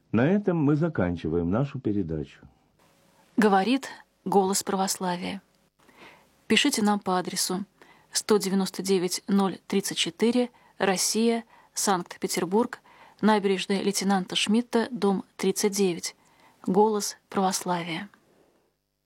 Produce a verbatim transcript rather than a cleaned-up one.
На этом мы заканчиваем нашу передачу. Говорит «Голос православия». Пишите нам по адресу сто девяносто девять ноль тридцать четыре, Россия, Санкт-Петербург, набережная лейтенанта Шмидта, дом тридцать девять. «Голос православия».